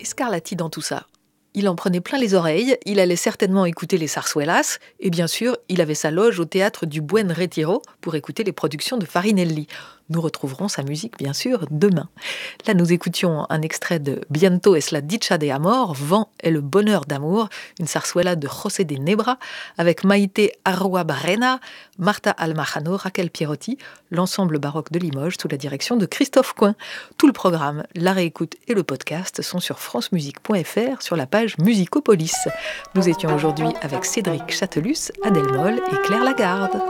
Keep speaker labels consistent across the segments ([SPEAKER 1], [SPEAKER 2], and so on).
[SPEAKER 1] Scarlatti dans tout ça? Il en prenait plein les oreilles, il allait certainement écouter les zarzuelas, et bien sûr, il avait sa loge au théâtre du Buen Retiro pour écouter les productions de Farinelli. Nous retrouverons sa musique, bien sûr, demain. Là, nous écoutions un extrait de Viento es la dicha de amor, Vent est le bonheur d'amour, une zarzuela de José de Nebra, avec Maite Arruabarrena, Marta Almajano, Raquel Pierotti, l'ensemble baroque de Limoges sous la direction de Christophe Coin. Tout le programme, la réécoute et le podcast sont sur francemusique.fr sur la page Musicopolis. Nous étions aujourd'hui avec Cédric Chatelus, Adèle Moll et Claire Lagarde.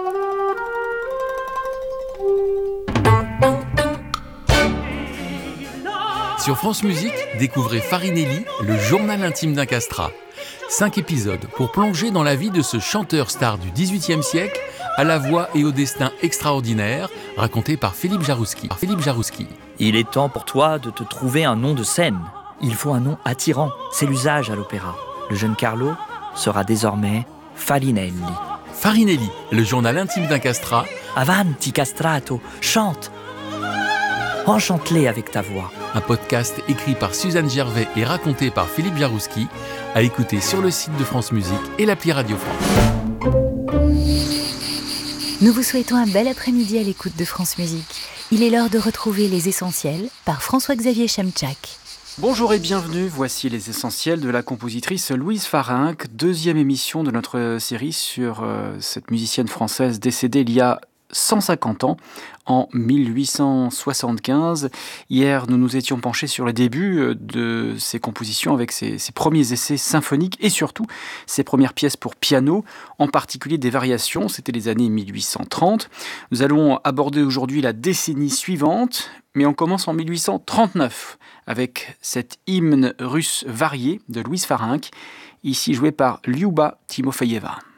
[SPEAKER 2] Sur France Musique, découvrez Farinelli, le journal intime d'un castrat. 5 épisodes pour plonger dans la vie de ce chanteur star du XVIIIe siècle, à la voix et au destin extraordinaire, raconté par Philippe Jarouski.
[SPEAKER 3] Il est temps pour toi de te trouver un nom de scène. Il faut un nom attirant, c'est l'usage à l'opéra. Le jeune Carlo sera désormais Farinelli.
[SPEAKER 2] Farinelli, le journal intime d'un castrat.
[SPEAKER 3] Avanti castrato, chante. Enchante-les avec ta voix.
[SPEAKER 2] Un podcast écrit par Suzanne Gervais et raconté par Philippe Jarouski, à écouter sur le site de France Musique et l'appli Radio France.
[SPEAKER 4] Nous vous souhaitons un bel après-midi à l'écoute de France Musique. Il est l'heure de retrouver Les Essentiels par François-Xavier Chemchak.
[SPEAKER 5] Bonjour et bienvenue, voici les essentiels de la compositrice Louise Farinck, deuxième émission de notre série sur cette musicienne française décédée il y a 150 ans, en 1875. Hier, nous nous étions penchés sur le début de ses compositions avec ses premiers essais symphoniques et surtout ses premières pièces pour piano, en particulier des variations, c'était les années 1830. Nous allons aborder aujourd'hui la décennie suivante, mais on commence en 1839 avec cet hymne russe varié de Louise Farinck, ici joué par Lyuba Timofeyeva.